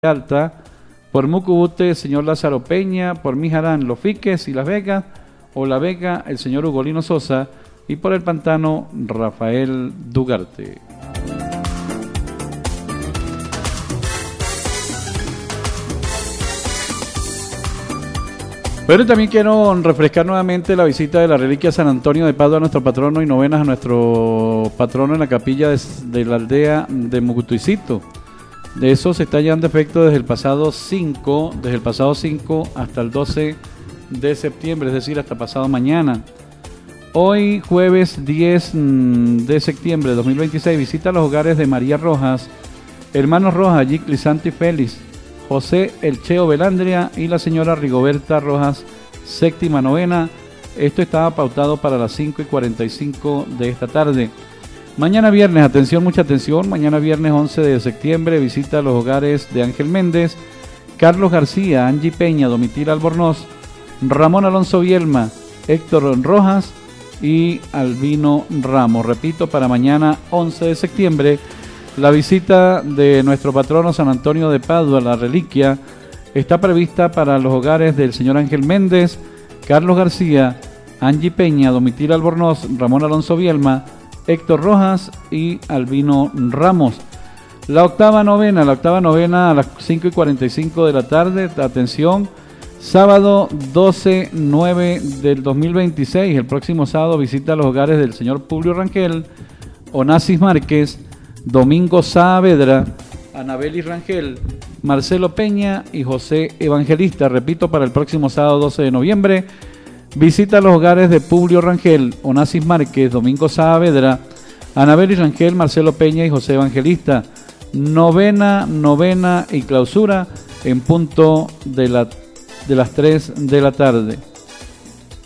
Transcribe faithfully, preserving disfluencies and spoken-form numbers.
Alta, por Mucubute, señor Lázaro Peña, por Mijarán, Los Fiques y Las Vegas, o La Vega, el señor Ugolino Sosa, y por el Pantano, Rafael Dugarte. Pero también quiero refrescar nuevamente la visita de la reliquia San Antonio de Padua a nuestro patrono y novenas a nuestro patrono en la capilla de, de la aldea de Mucutuicito. De eso se está hallando efecto desde el pasado cinco, desde el pasado cinco hasta el doce de septiembre, es decir, hasta pasado mañana. Hoy, jueves diez de septiembre de dos mil veintiséis, visita los hogares de María Rojas, hermanos Rojas, Gicli, Santi Félix, José El Cheo Belandria y la señora Rigoberta Rojas, séptima novena. Esto estaba pautado para las cinco y cuarenta y cinco de esta tarde. Mañana viernes, atención, mucha atención, mañana viernes once de septiembre, visita a los hogares de Ángel Méndez, Carlos García, Angie Peña, Domitila Albornoz, Ramón Alonso Bielma, Héctor Rojas y Albino Ramos. Repito, para mañana once de septiembre, la visita de nuestro patrono San Antonio de Padua, la reliquia, está prevista para los hogares del señor Ángel Méndez, Carlos García, Angie Peña, Domitila Albornoz, Ramón Alonso Bielma, Héctor Rojas y Albino Ramos. La octava novena, la octava novena a las cinco y cuarenta y cinco de la tarde, atención, sábado doce nueve del dos mil veintiséis, el próximo sábado visita a los hogares del señor Publio Rangel, Onassis Márquez, Domingo Saavedra, Anabeli Rangel, Marcelo Peña y José Evangelista. Repito, para el próximo sábado doce de noviembre, visita los hogares de Publio Rangel, Onassis Márquez, Domingo Saavedra, Anabeli Rangel, Marcelo Peña y José Evangelista. Novena, novena y clausura en punto de, la, de las tres de la tarde.